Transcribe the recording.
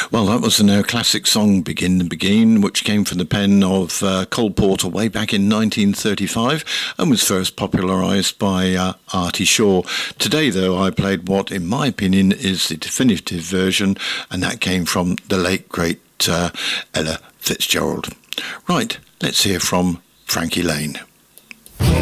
Well, that was a neoclassic song, Begin the Begin, which came from the pen of Cole Porter way back in 1935 and was first popularised by Artie Shaw. Today, though, I played what, in my opinion, is the definitive version, and that came from the late, great Ella Fitzgerald. Right, let's hear from Frankie Lane.